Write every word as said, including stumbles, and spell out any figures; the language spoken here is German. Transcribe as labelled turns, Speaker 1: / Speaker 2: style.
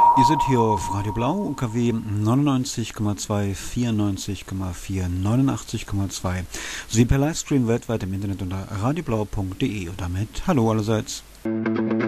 Speaker 1: Ihr seid hier auf Radio Blau, U K W neunundneunzig Komma zwei, vierundneunzig Komma vier, neunundachtzig Komma zwei sowie per Livestream weltweit im Internet unter radioblau punkt de und damit hallo allerseits.